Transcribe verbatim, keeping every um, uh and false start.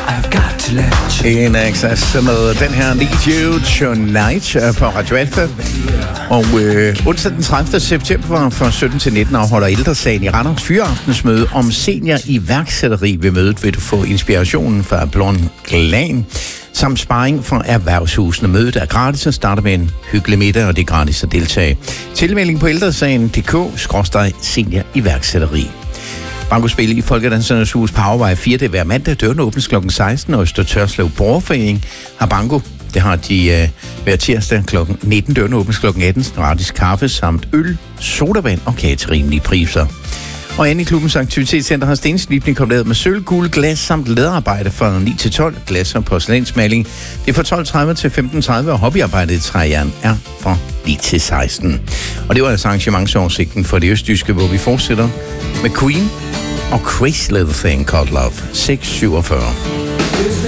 En access med den her Need You Tonight på Radio Alfa. Og øh, onsdag den tredivte september fra sytten til nitten afholder Ældre Sagen i Randers fyraftensmøde om senior iværksætteri. Ved mødet vil du få inspirationen fra Blond Glan samt sparring fra erhvervshusene. Mødet er gratis og starter med en hyggelig middag, og det er gratis at deltage. Tilmelding på ældresagen punktum d k skråstreg senior iværksætteri. Bankospil i Folkedansernes Hus på Havevej fire, det er hver mandag. Dørene åbnes klokken seksten, og Øster Tørslev Borgerforening har banko. Det har de øh, hver tirsdag klokken nitten. Dørene åbnes klokken atten. Gratis kaffe samt øl, sodavand og kage til rimelige priser. Og inde i klubbens aktivitetscenter har stenslibning kombineret med sølv, guld, glas samt læderarbejde fra ni til tolv. Glas og porcelænsmaling. Det er fra tolv tredive til femten tredive, og hobbyarbejdet i træjern er fra ni til seksten. Og det var altså arrangementsoversigten for det østjyske, hvor vi fortsætter med Queen og Crazy Little Thing Called Love. seks syvogfyrre.